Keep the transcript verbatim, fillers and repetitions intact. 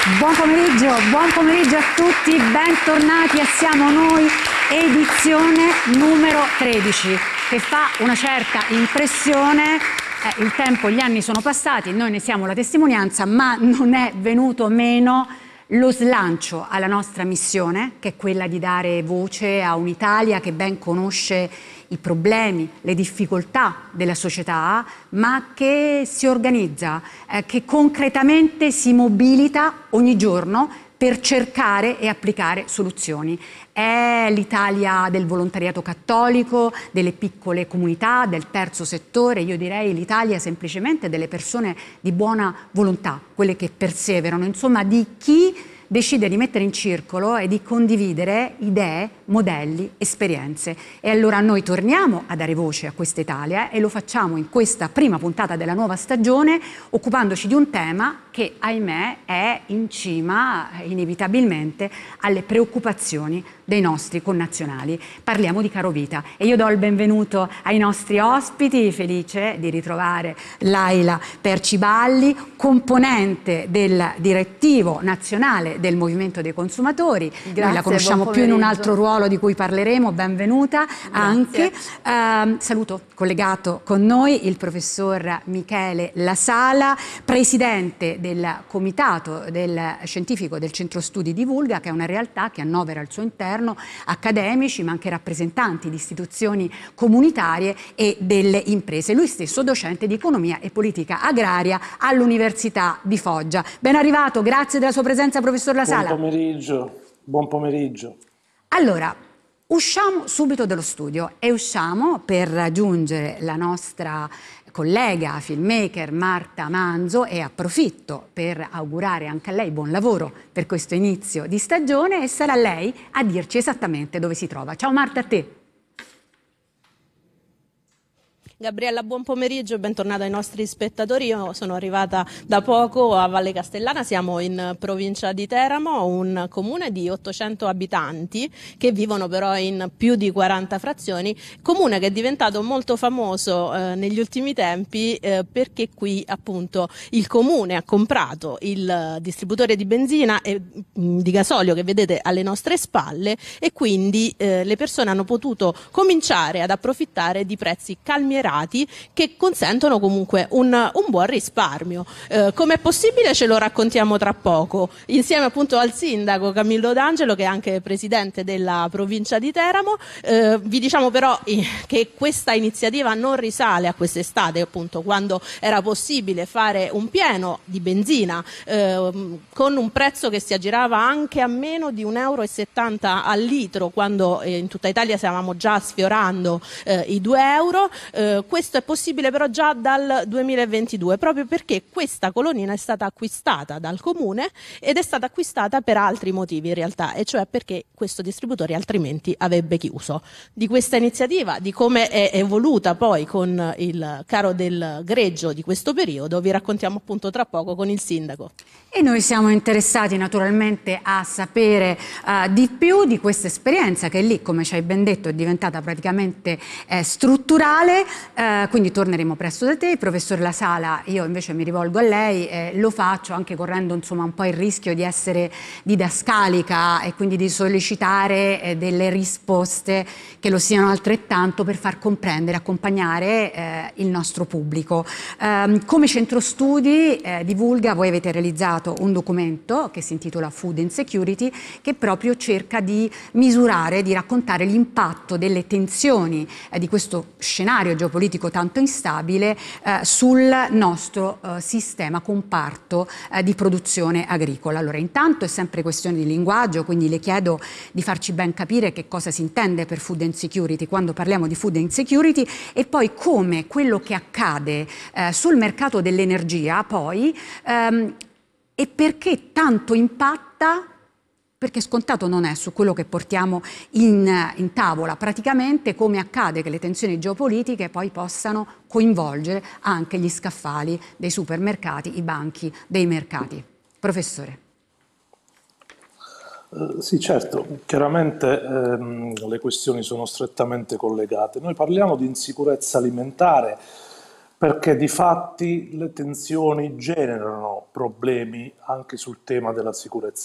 Buon pomeriggio, buon pomeriggio a tutti, bentornati a Siamo Noi, edizione numero tredici, che fa una certa impressione. Eh, il tempo, gli anni sono passati, noi ne siamo la testimonianza, ma non è venuto meno lo slancio alla nostra missione, che è quella di dare voce a un'Italia che ben conosce i problemi, le difficoltà della società, ma che si organizza, eh, che concretamente si mobilita ogni giorno per cercare e applicare soluzioni. È l'Italia del volontariato cattolico, delle piccole comunità, del terzo settore, io direi l'Italia semplicemente delle persone di buona volontà, quelle che perseverano, insomma di chi decide di mettere in circolo e di condividere idee, modelli, esperienze. E allora noi torniamo a dare voce a questa Italia e lo facciamo in questa prima puntata della nuova stagione, occupandoci di un tema che, ahimè, è in cima, inevitabilmente, alle preoccupazioni dei nostri connazionali. Parliamo di carovita e io do il benvenuto ai nostri ospiti, felice di ritrovare Laila Perciballi, componente del direttivo nazionale del Movimento dei Consumatori. Grazie, noi la conosciamo più in un altro ruolo di cui parleremo, benvenuta. Grazie. Anche. Eh, saluto collegato con noi il professor Michele La Sala, presidente del comitato del scientifico del Centro Studi di Vulga, che è una realtà che annovera al suo interno accademici ma anche rappresentanti di istituzioni comunitarie e delle imprese. Lui stesso docente di economia e politica agraria all'Università di Foggia. Ben arrivato, grazie della sua presenza, professor La Sala. Buon pomeriggio, buon pomeriggio. Allora, usciamo subito dallo studio e usciamo per raggiungere la nostra collega filmmaker Marta Manzo e approfitto per augurare anche a lei buon lavoro per questo inizio di stagione e sarà lei a dirci esattamente dove si trova. Ciao Marta, a te. Gabriella, buon pomeriggio e bentornata ai nostri spettatori. Io sono arrivata da poco a Valle Castellana, siamo in provincia di Teramo, un comune di ottocento abitanti che vivono però in più di quaranta frazioni, comune che è diventato molto famoso eh, negli ultimi tempi eh, perché qui appunto il comune ha comprato il distributore di benzina e mh, di gasolio che vedete alle nostre spalle e quindi eh, le persone hanno potuto cominciare ad approfittare di prezzi calmierati che consentono comunque un, un buon risparmio. Eh, Com'è possibile ce lo raccontiamo tra poco, insieme appunto al sindaco Camillo D'Angelo, che è anche presidente della provincia di Teramo. Eh, vi diciamo però eh, che questa iniziativa non risale a quest'estate, appunto, quando era possibile fare un pieno di benzina eh, con un prezzo che si aggirava anche a meno di un euro e settanta al litro, quando eh, in tutta Italia stavamo già sfiorando eh, i due euro. Eh, questo è possibile però già dal duemilaventidue, proprio perché questa colonnina è stata acquistata dal comune ed è stata acquistata per altri motivi in realtà, e cioè perché questo distributore altrimenti avrebbe chiuso. Di questa iniziativa, di come è evoluta poi con il caro del greggio di questo periodo, vi raccontiamo appunto tra poco con il sindaco. E noi siamo interessati naturalmente a sapere uh, di più di questa esperienza che lì, come ci hai ben detto, è diventata praticamente eh, strutturale, uh, quindi torneremo presto da te. Professor La Sala, io invece mi rivolgo a lei, eh, lo faccio anche correndo insomma un po' il rischio di essere didascalica e quindi di sollecitare eh, delle risposte che lo siano altrettanto per far comprendere, accompagnare eh, il nostro pubblico. Um, come centro studi eh, di Vulga voi avete realizzato un documento che si intitola Food Insecurity, che proprio cerca di misurare, di raccontare l'impatto delle tensioni eh, di questo scenario geopolitico tanto instabile eh, sul nostro eh, sistema comparto eh, di produzione agricola. Allora, intanto è sempre questione di linguaggio, quindi le chiedo di farci ben capire che cosa si intende per food insecurity quando parliamo di food insecurity e poi come quello che accade eh, sul mercato dell'energia poi ehm, e perché tanto impatta, perché scontato non è su quello che portiamo in, in tavola, praticamente come accade che le tensioni geopolitiche poi possano coinvolgere anche gli scaffali dei supermercati, i banchi dei mercati. Professore. Eh, sì, certo, chiaramente ehm, le questioni sono strettamente collegate. Noi parliamo di insicurezza alimentare perché di fatti le tensioni generano problemi anche sul tema della sicurezza.